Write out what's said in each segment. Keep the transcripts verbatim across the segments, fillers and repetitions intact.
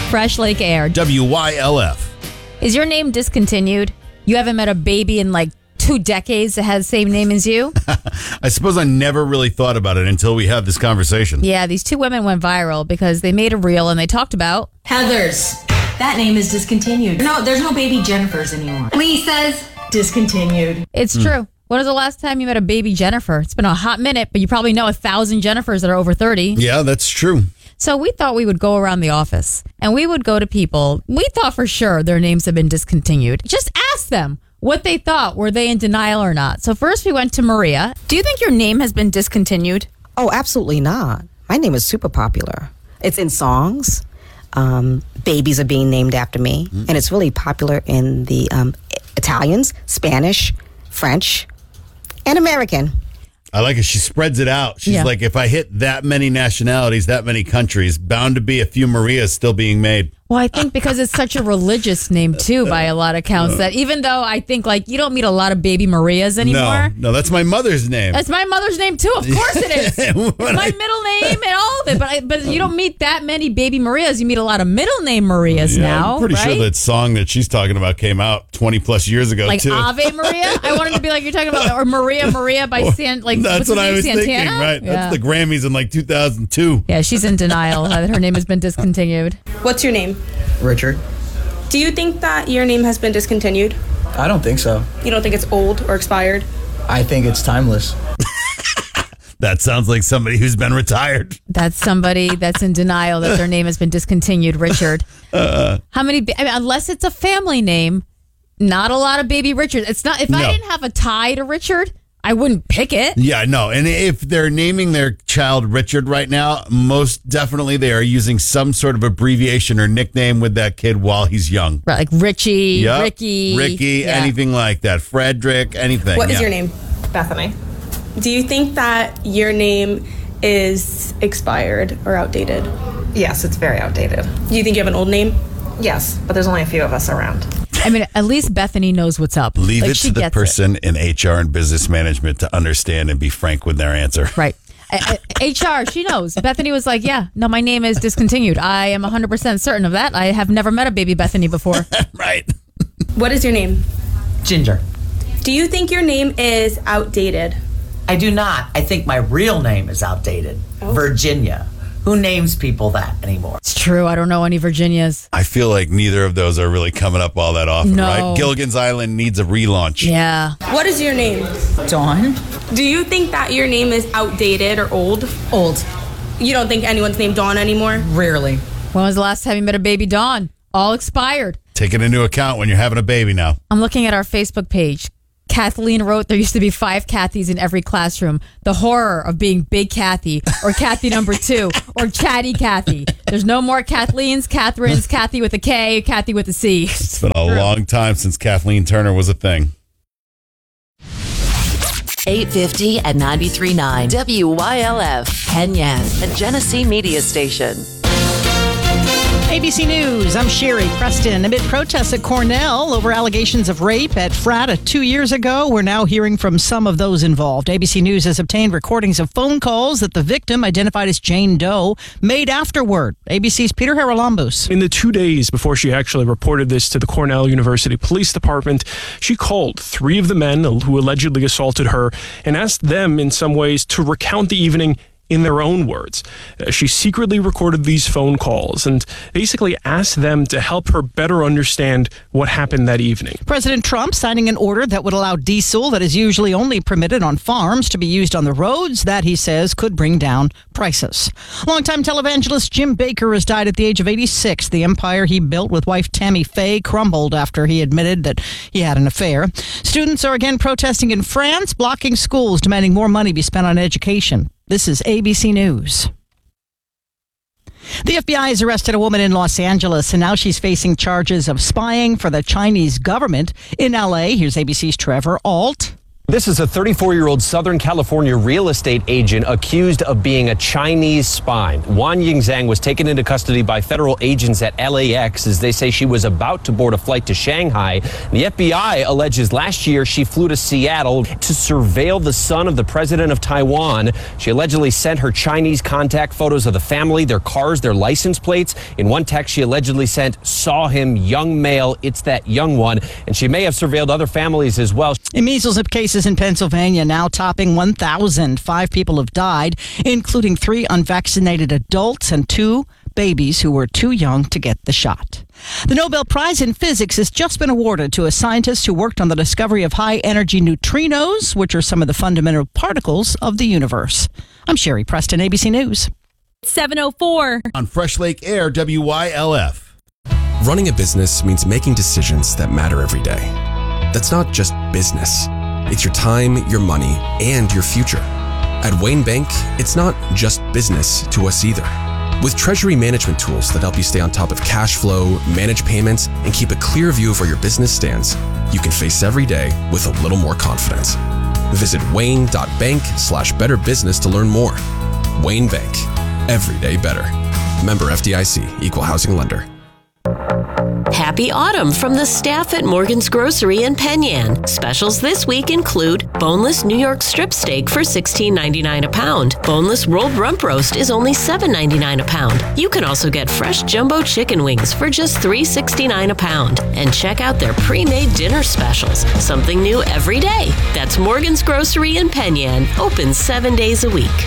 Fresh Lake Air. W Y L F. Is your name discontinued? You haven't met a baby in like two decades that has the same name as you? I suppose I never really thought about it until we had this conversation. Yeah, these two women went viral because they made a reel and they talked about Heather's. That name is discontinued. No, there's no baby Jennifers anymore. Lisa's. Discontinued. It's mm. true. When was the last time you met a baby Jennifer? It's been a hot minute, but you probably know a thousand Jennifers that are over thirty. Yeah, that's true. So we thought we would go around the office and we would go to people. We thought for sure their names have been discontinued. Just ask them what they thought. Were they in denial or not? So first we went to Maria. Do you think your name has been discontinued? Oh, absolutely not. My name is super popular. It's in songs. Um, babies are being named after me. Mm-hmm. And it's really popular in the um, Italians, Spanish, French, and American. I like it. She spreads it out. She's yeah. like, if I hit that many nationalities, that many countries, bound to be a few Marias still being made. Well, I think because it's such a religious name, too, by a lot of accounts, that even though I think, like, you don't meet a lot of baby Marias anymore. No, no, that's my mother's name. That's my mother's name, too. Of course it is. It's my I, middle name and all of it. But I, but you don't meet that many baby Marias. You meet a lot of middle name Marias yeah, now, I'm pretty right? sure that song that she's talking about came out twenty plus years ago, like too. Like Ave Maria? I wanted to be like you're talking about, or Maria Maria by San, like, that's what's what his I name, was Santana? thinking, right? Yeah. That's the Grammys in like two thousand two. Yeah, she's in denial that her name has been discontinued. What's your name? Richard. Do you think that your name has been discontinued? I don't think so. You don't think it's old or expired? I think it's timeless. That sounds like somebody who's been retired. That's somebody that's in denial that their name has been discontinued, Richard. Uh, How many, I mean, unless it's a family name, not a lot of baby Richards. It's not, if no. I didn't have a tie to Richard, I wouldn't pick it. Yeah, no. And if they're naming their child Richard right now, most definitely they are using some sort of abbreviation or nickname with that kid while he's young. Right, like Richie, yep. Ricky. Ricky, yeah. anything like that. Frederick, anything. What is yeah. your name? Bethany. Do you think that your name is expired or outdated? Yes, it's very outdated. Do you think you have an old name? Yes, but there's only a few of us around. I mean, at least Bethany knows what's up. Leave like, it to the person it. in H R and business management to understand and be frank with their answer. Right. uh, H R, she knows. Bethany was like, yeah, no, my name is discontinued. I am one hundred percent certain of that. I have never met a baby Bethany before. Right. What is your name? Ginger. Do you think your name is outdated? I do not. I think my real name is outdated. Oh. Virginia. Who names people that anymore? It's true. I don't know any Virginias. I feel like neither of those are really coming up all that often, no. right? Gilligan's Island needs a relaunch. Yeah. What is your name? Dawn. Do you think that your name is outdated or old? Old. You don't think anyone's named Dawn anymore? Rarely. When was the last time you met a baby Dawn? All expired. Take it into account when you're having a baby now. I'm looking at our Facebook page. Kathleen wrote, there used to be five Kathys in every classroom. The horror of being Big Kathy or Kathy number two or Chatty Kathy. There's no more Kathleens, Catherines, Kathy with a K, Kathy with a C. It's been a long time since Kathleen Turner was a thing. eight fifty and ninety-three point nine W Y L F, Penyan, a Genesee media station. A B C News, I'm Sherry Preston. Amid protests at Cornell over allegations of rape at Frata two years ago, we're now hearing from some of those involved. A B C News has obtained recordings of phone calls that the victim, identified as Jane Doe, made afterward. A B C's Peter Haralambous. In the two days before she actually reported this to the Cornell University Police Department, she called three of the men who allegedly assaulted her and asked them in some ways to recount the evening in their own words. Uh, she secretly recorded these phone calls and basically asked them to help her better understand what happened that evening. President Trump signing an order that would allow diesel that is usually only permitted on farms to be used on the roads. That, he says, could bring down prices. Longtime televangelist Jim Bakker has died at the age of eighty-six. The empire he built with wife Tammy Faye crumbled after he admitted that he had an affair. Students are again protesting in France, blocking schools, demanding more money be spent on education. This is A B C News. The F B I has arrested a woman in Los Angeles, and now she's facing charges of spying for the Chinese government in L A. Here's A B C's Trevor Ault. This is a thirty-four-year-old Southern California real estate agent accused of being a Chinese spy. Wan Yingzhang was taken into custody by federal agents at L A X as they say she was about to board a flight to Shanghai. The F B I alleges last year she flew to Seattle to surveil the son of the president of Taiwan. She allegedly sent her Chinese contact photos of the family, their cars, their license plates. In one text, she allegedly sent, "Saw him, young male, it's that young one." And she may have surveilled other families as well. In measles cases in Pennsylvania now topping one thousand. Five people have died, including three unvaccinated adults and two babies who were too young to get the shot. The Nobel Prize in Physics has just been awarded to a scientist who worked on the discovery of high-energy neutrinos, which are some of the fundamental particles of the universe. I'm Sherry Preston, A B C News. seven oh four. On Fresh Lake Air, W Y L F. Running a business means making decisions that matter every day. That's not just business. It's your time, your money, and your future. At Wayne Bank, it's not just business to us either. With treasury management tools that help you stay on top of cash flow, manage payments, and keep a clear view of where your business stands, you can face every day with a little more confidence. Visit wayne.bank slash better business to learn more. Wayne Bank. Every day better. Member F D I C, Equal Housing Lender. Happy autumn from the staff at Morgan's Grocery in Penn. Specials this week include boneless New York strip steak for sixteen ninety-nine a pound. Boneless rolled rump roast is only seven ninety-nine a pound. You can also get fresh jumbo chicken wings for just three sixty-nine a pound. And check out their pre-made dinner specials. Something new every day. That's Morgan's Grocery in Penn. Open seven days a week.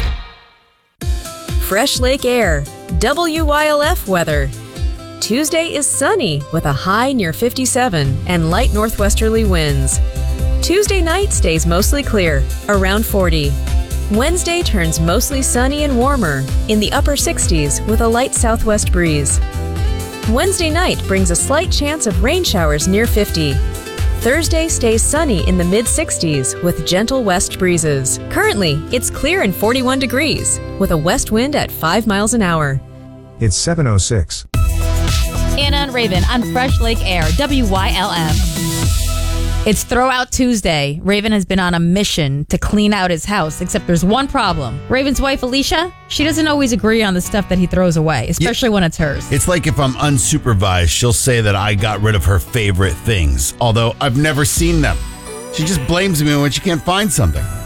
Fresh Lake Air, W Y L F weather. Tuesday is sunny with a high near fifty-seven and light northwesterly winds. Tuesday night stays mostly clear, around forty. Wednesday turns mostly sunny and warmer, in the upper sixties with a light southwest breeze. Wednesday night brings a slight chance of rain showers near fifty. Thursday stays sunny in the mid-sixties with gentle west breezes. Currently, it's clear and forty-one degrees with a west wind at five miles an hour. It's seven oh six. Anna and Raven on Fresh Lake Air, W Y L F. It's Throwout Tuesday. Raven has been on a mission to clean out his house, except there's one problem. Raven's wife, Alicia, she doesn't always agree on the stuff that he throws away, especially yeah. when it's hers. It's like if I'm unsupervised, she'll say that I got rid of her favorite things, although I've never seen them. She just blames me when she can't find something.